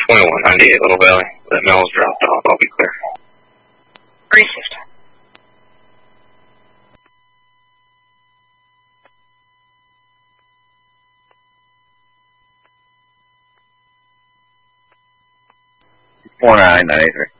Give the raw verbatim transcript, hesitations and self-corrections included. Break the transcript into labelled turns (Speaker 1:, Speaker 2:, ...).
Speaker 1: twenty-one ninety-eight Little Valley. That mail's dropped off. I'll be clear.
Speaker 2: Racist.
Speaker 3: four nine ninety-three.